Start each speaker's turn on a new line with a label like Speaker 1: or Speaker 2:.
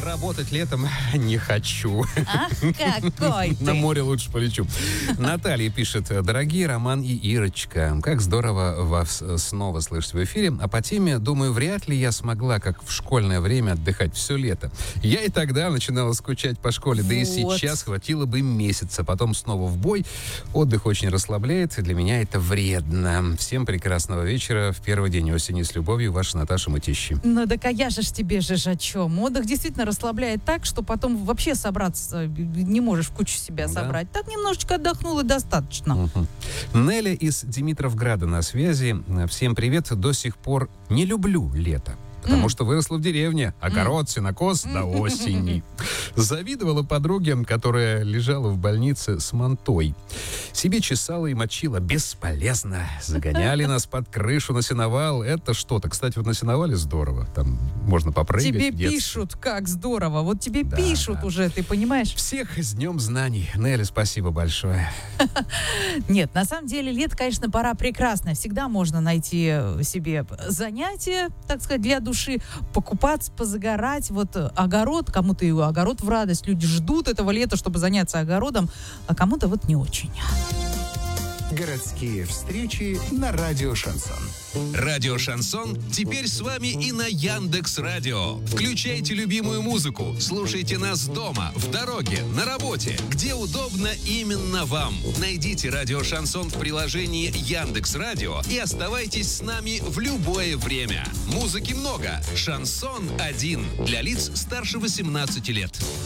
Speaker 1: Работать летом не хочу.
Speaker 2: Ах, какой ты.
Speaker 1: На море лучше полечу. Наталья пишет: дорогие Роман и Ирочка, как здорово вас снова слышать в эфире. А по теме, думаю, вряд ли я смогла, как в школьное время, отдыхать все лето. Я и тогда начинала скучать по школе, да и сейчас хватило бы месяца. Потом снова в бой. Отдых очень расслабляет, и для меня это вредно. Всем прекрасного вечера в первый день осени. С любовью, ваша Наташа Мытищи.
Speaker 2: Ну так а я же тебе о чем. Отдых действительно расслабляет так, что потом вообще собраться не можешь в кучу себя собрать. Так немножечко отдохнул и достаточно.
Speaker 1: Неля из Димитровграда на связи. Всем привет. До сих пор не люблю лето. Потому что выросла в деревне. Огород, сенокос до осени. Завидовала подруге, которая лежала в больнице с мантой. Себе чесала и мочила. Бесполезно. Загоняли нас под крышу на сеновал. Это что-то. Кстати, вот на сеновале здорово. Там можно попрыгать.
Speaker 2: Тебе пишут, как здорово. Вот тебе пишут уже, ты понимаешь?
Speaker 1: Всех с Днем знаний. Неля, спасибо большое.
Speaker 2: Нет, на самом деле, лето, конечно, пора прекрасная. Всегда можно найти себе занятие, так сказать, для души, покупаться, позагорать. Вот огород, кому-то и огород в радость. Люди ждут этого лета, чтобы заняться огородом, а кому-то вот не очень.
Speaker 3: Городские встречи на радио «Шансон».
Speaker 4: Радио «Шансон» теперь с вами и на Яндекс.Радио. Включайте любимую музыку, слушайте нас дома, в дороге, на работе, где удобно именно вам. Найдите радио «Шансон» в приложении Яндекс.Радио и оставайтесь с нами в любое время. Музыки много. «Шансон 1» для лиц старше 18 лет.